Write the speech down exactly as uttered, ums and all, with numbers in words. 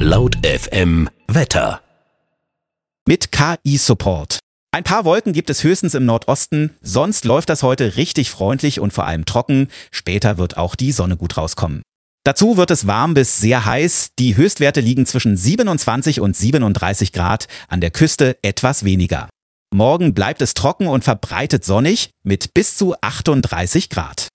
Laut F M Wetter. Mit K I-Support. Ein paar Wolken gibt es höchstens im Nordosten, sonst läuft das heute richtig freundlich und vor allem trocken. Später wird auch die Sonne gut rauskommen. Dazu wird es warm bis sehr heiß. Die Höchstwerte liegen zwischen siebenundzwanzig und siebenunddreißig Grad, an der Küste etwas weniger. Morgen bleibt es trocken und verbreitet sonnig mit bis zu achtunddreißig Grad.